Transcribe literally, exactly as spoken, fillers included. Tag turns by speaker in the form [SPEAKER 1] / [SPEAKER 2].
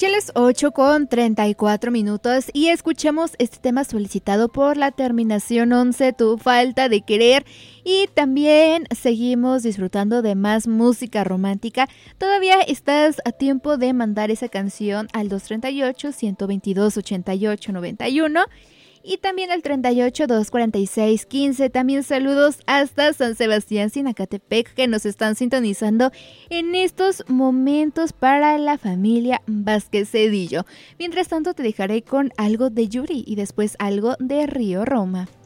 [SPEAKER 1] las ocho con treinta y cuatro minutos y escuchamos este tema solicitado por la terminación once, Tu falta de querer. Y también seguimos disfrutando de más música romántica. Todavía estás a tiempo de mandar esa canción al dos treinta y ocho, ciento veintidós, ochenta y ocho, noventa y uno. Y también al treinta y ocho, doscientos cuarenta y seis, quince. También saludos hasta San Sebastián, Sinacatepec, que nos están sintonizando en estos momentos para la familia Vázquez Cedillo. Mientras tanto te dejaré con algo de Yuri y después algo de Río Roma.